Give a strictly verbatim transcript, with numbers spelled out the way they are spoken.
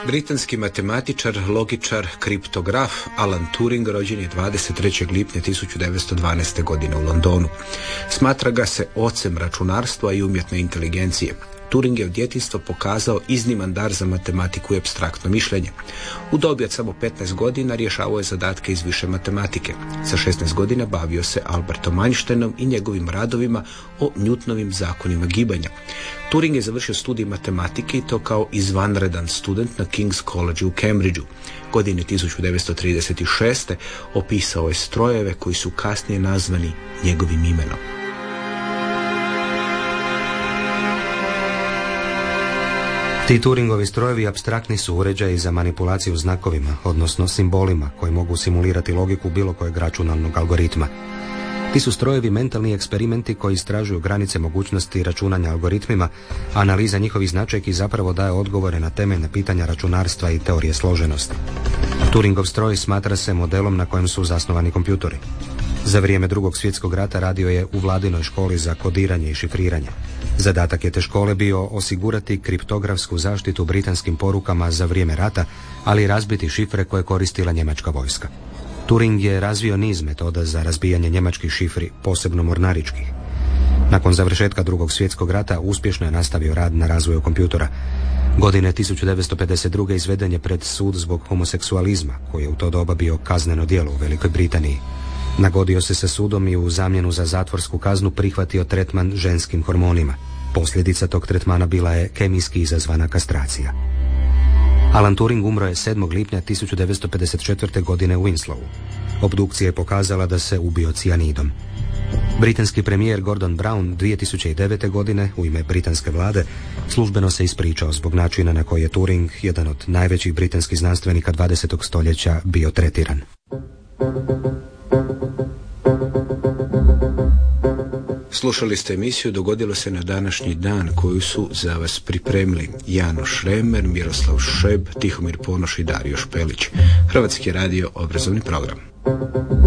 Britanski matematičar, logičar, kriptograf Alan Turing rođen je dvadeset trećeg lipnja tisuću devetsto dvanaeste. godine u Londonu. Smatra ga se ocem računarstva i umjetne inteligencije. Turing je od djetinjstva pokazao izniman dar za matematiku i apstraktno mišljenje. U dobi od samo petnaest godina rješavao je zadatke iz više matematike. Sa šesnaest godina bavio se Albertom Einsteinom i njegovim radovima o Newtonovim zakonima gibanja. Turing je završio studij matematike i to kao izvanredan student na King's College u Cambridgeu. Godine tisuću devetsto trideset šeste. opisao je strojeve koji su kasnije nazvani njegovim imenom. Ti Turingovi strojevi apstraktni su uređaji za manipulaciju znakovima, odnosno simbolima, koji mogu simulirati logiku bilo kojeg računalnog algoritma. Ti su strojevi mentalni eksperimenti koji istražuju granice mogućnosti računanja algoritmima, a analiza njihovih značajki zapravo daje odgovore na temeljna pitanja računarstva i teorije složenosti. Turingov stroj smatra se modelom na kojem su zasnovani kompjuteri. Za vrijeme Drugog svjetskog rata radio je u vladinoj školi za kodiranje i šifriranje. Zadatak je te škole bio osigurati kriptografsku zaštitu britanskim porukama za vrijeme rata, ali i razbiti šifre koje koristila njemačka vojska. Turing je razvio niz metoda za razbijanje njemačkih šifri, posebno mornaričkih. Nakon završetka Drugog svjetskog rata uspješno je nastavio rad na razvoju kompjutora. Godine tisuću devetsto pedeset druge. izveden je pred sud zbog homoseksualizma, koji je u to doba bio kazneno djelo u Velikoj Britaniji. Nagodio se sa sudom i u zamjenu za zatvorsku kaznu prihvatio tretman ženskim hormonima. Posljedica tog tretmana bila je kemijski izazvana kastracija. Alan Turing umro je sedmog lipnja tisuću devetsto pedeset četvrte. godine u Winslowu. Obdukcija je pokazala da se ubio cijanidom. Britanski premijer Gordon Brown dvije tisuće devete. godine u ime britanske vlade službeno se ispričao zbog načina na koji je Turing, jedan od najvećih britanskih znanstvenika dvadesetog stoljeća, bio tretiran. Slušali ste emisiju Dogodilo se na današnji dan, koju su za vas pripremili Jano Šremer, Miroslav Šeb, Tihomir Ponoš i Dario Špelić. Hrvatski radio obrazovni program.